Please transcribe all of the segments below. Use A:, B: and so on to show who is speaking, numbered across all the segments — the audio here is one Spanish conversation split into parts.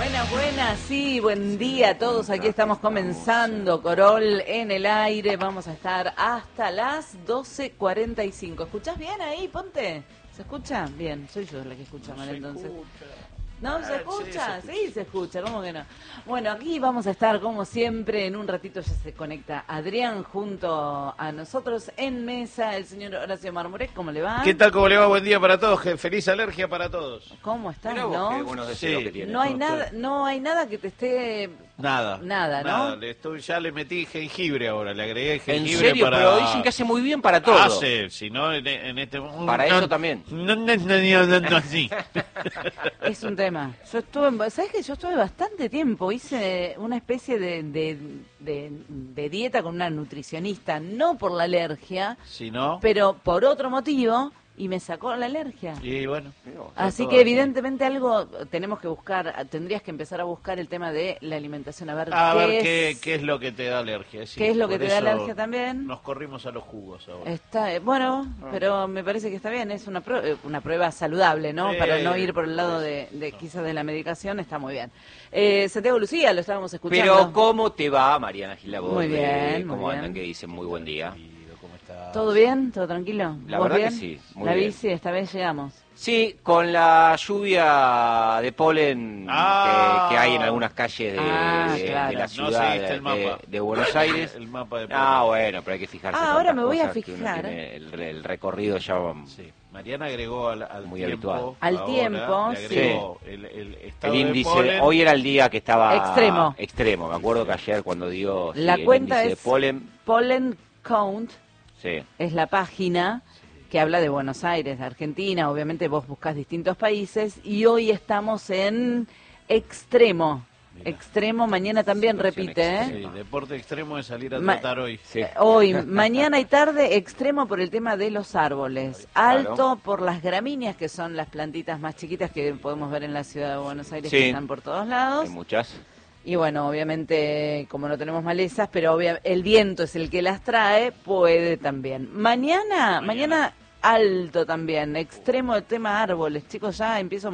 A: Buenas, sí, buen día a todos. Aquí estamos comenzando Corol en el aire. Vamos a estar hasta las 12:45. ¿Escuchás bien ahí? Ponte. ¿Se escucha? Bien, soy yo la que escucha mal entonces. ¿No se escucha? Sí, se escucha, ¿cómo que no? Bueno, aquí vamos a estar como siempre. En un ratito ya se conecta Adrián junto a nosotros en mesa. El señor Horacio Marmurek, ¿cómo le va?
B: ¿Qué tal? ¿Cómo le va? Buen día para todos. Feliz alergia para todos.
A: ¿Cómo estás,
C: Mirá vos,
A: no?
C: qué buenos deseos
B: Sí.
C: que tienes.
A: No hay nada que te esté...
B: Nada,
A: ¿no?
B: Ya le metí jengibre ahora, le agregué
C: ¿En
B: jengibre
C: serio?
B: para...
C: Pero dicen que hace muy bien para todo.
B: Hace, si no, en este...
C: Para eso también.
B: No, sí.
A: Es un tema. ¿Sabes qué? Yo estuve bastante tiempo, hice una especie de dieta con una nutricionista, no por la alergia,
B: Si no...
A: pero por otro motivo, y me sacó la alergia.
B: Y bueno...
A: Así que evidentemente algo tenemos que buscar, tendrías que empezar a buscar el tema de la alimentación, a ver
B: qué es lo que te da alergia. Sí,
A: qué es lo que
B: por
A: te da
B: eso
A: alergia también.
B: Nos corrimos a los jugos ahora.
A: Está bueno, pero me parece que está bien, es una prueba saludable, ¿no?
B: Sí,
A: Para no ir por el lado de quizás de la medicación, está muy bien. Santiago Lucía, lo estábamos escuchando.
C: Pero ¿cómo te va, Mariana Gilaborde?
A: Muy bien,
C: ¿Cómo
A: muy
C: andan?
A: bien.
C: Que dicen muy buen día.
B: ¿Cómo está?
A: ¿Todo bien? ¿Todo tranquilo?
C: La
A: ¿Vos
C: verdad
A: bien?
C: que sí, muy
A: La
C: bien.
A: bici, esta vez llegamos.
C: Sí, con la lluvia de polen que hay en algunas calles de
A: claro.
C: la
B: No
C: ciudad
B: seguiste el mapa.
C: de Buenos Aires.
B: El mapa de...
C: Bueno, pero hay que fijarse.
A: Ahora
C: tantas
A: me voy a
C: cosas que uno
A: fijar.
C: tiene el recorrido ya...
B: Sí. Mariana agregó al
C: Muy
B: tiempo.
C: habitual.
A: Al
B: ahora,
A: tiempo,
B: le agregó el estado
C: El
B: de
C: índice,
B: polen.
C: hoy era el día que estaba
A: Extremo.
C: me acuerdo que ayer cuando dio
A: La
C: el
A: cuenta
C: índice
A: es
C: de polen,
A: Pollen Count,
C: sí.
A: es la página que habla de Buenos Aires, de Argentina. Obviamente vos buscás distintos países y hoy estamos en extremo.
B: Mirá.
A: Extremo, mañana también
C: Situación
A: repite,
C: extrema.
B: Sí, deporte extremo es salir a
A: Ma-
B: tratar hoy.
C: Sí.
A: Hoy, mañana y tarde, extremo por el tema de los árboles, alto
C: Claro.
A: por las gramíneas, que son las plantitas más chiquitas que podemos ver en la ciudad de Buenos Aires,
C: Sí.
A: que están por todos lados.
C: Hay muchas.
A: Y bueno, obviamente, como no tenemos malezas, pero el viento es el que las trae, puede también. Mañana alto también, extremo el tema árboles. Chicos, ya empiezo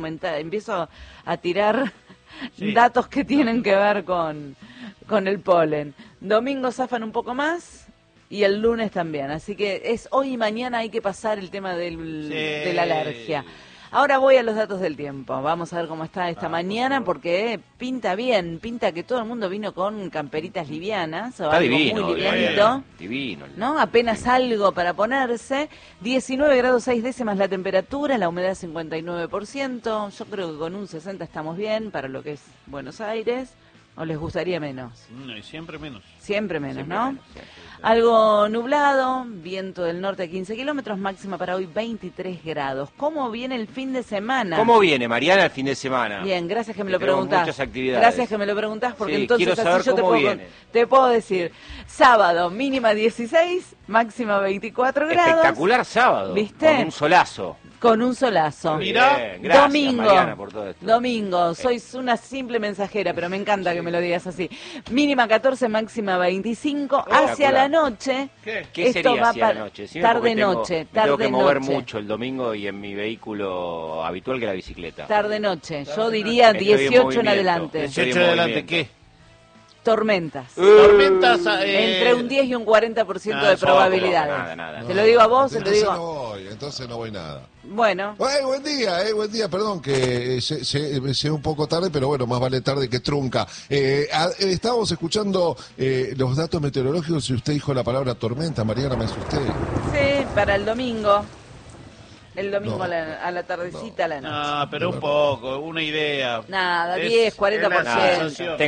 A: a tirar
B: Sí.
A: datos que tienen que ver con el polen. Domingo zafan un poco más y el lunes también. Así que es hoy y mañana hay que pasar el tema de la alergia. Ahora voy a los datos del tiempo. Vamos a ver cómo está esta mañana, porque pinta bien, pinta que todo el mundo vino con camperitas livianas o
C: Está
A: algo
C: divino.
A: muy livianito,
C: Divino.
A: ¿no? Apenas algo para ponerse. 19 grados 6 décimas la temperatura, la humedad 59%. Yo creo que con un 60 estamos bien para lo que es Buenos Aires. ¿O les gustaría menos?
B: No, y siempre menos.
A: Siempre menos,
C: Siempre
A: ¿no?
C: menos, siempre.
A: Algo nublado, viento del norte a 15 kilómetros, máxima para hoy 23 grados. ¿Cómo viene el fin de semana?
C: ¿Cómo viene, Mariana, el fin de semana?
A: Bien, gracias que me
C: Que
A: lo
C: tenemos
A: preguntás.
C: muchas actividades.
A: Gracias que me lo preguntás, porque
C: Sí,
A: entonces
C: quiero saber
A: así yo
C: cómo viene.
A: te puedo decir. Sábado, mínima 16, máxima 24 grados.
C: Espectacular sábado.
A: ¿Viste?
C: Con un solazo.
A: Con un solazo.
B: Mirá.
C: Bien, gracias,
A: Domingo,
C: Mariana, por todo esto.
A: domingo, sois una simple mensajera, pero me encanta que me lo digas así. Mínima 14, máxima 25, hacia
C: Espectacular.
A: la noche.
B: ¿Qué?
C: ¿Qué
A: Esto
C: sería
A: va
C: hacia la
A: para
C: noche? Decime,
A: tarde
C: porque
A: noche,
C: me tengo
A: tarde
C: que mover
A: noche.
C: mucho el domingo y en mi vehículo habitual que es la bicicleta.
A: Tarde-noche, yo diría
C: Estoy en
A: 18 en
C: movimiento.
A: adelante.
C: Estoy
B: 18
C: en
B: adelante,
C: movimiento.
B: ¿qué?
A: Tormentas.
B: Tormentas...
A: Entre un 10 y un 40% de
B: poco,
A: probabilidades.
C: nada.
A: Te lo digo a vos, te lo
D: Entonces
A: digo.
D: no voy, entonces no voy nada.
A: Bueno,
D: Buen día, perdón que llegué un poco tarde, pero bueno, más vale tarde que trunca. Estábamos escuchando los datos meteorológicos y usted dijo la palabra tormenta, Mariana, me asusté.
A: sí, para el domingo. El domingo
D: No.
A: a la tardecita, a la noche.
B: No, pero un poco, una idea.
A: Nada,
B: Es-
A: 10, 40%.
B: es la sensación.